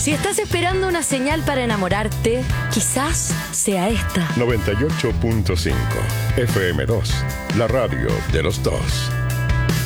Si estás esperando una señal para enamorarte, quizás sea esta. 98.5 FM2, la radio de los dos.